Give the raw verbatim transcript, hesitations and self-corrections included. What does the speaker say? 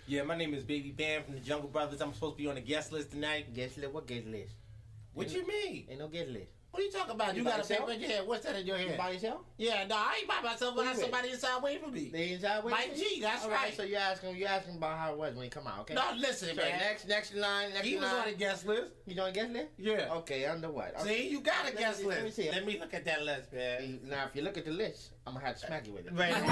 Yeah, my name is Baby Bam from the Jungle Brothers. I'm supposed to be on the guest list tonight. Guest list? What guest list? What ain't you no, mean? Ain't no guest list. What are you talking about? You, You got a by yourself? paper in your head. What's that in your head? You by yourself? Yeah, no, I ain't by myself. I got somebody inside waiting for me. They inside waiting Mike for G, you? that's All right. So you asking you asking about how it was when he come out, okay? No, listen, So man. next next line, next He was line. on the guest list. You on the guest list? Yeah. Okay, under what? Okay. See, you got a Let me guest see, let me list. see. Let me look at that list, man. Now, if you look at the list, I'm gonna have to smack you with it. Right.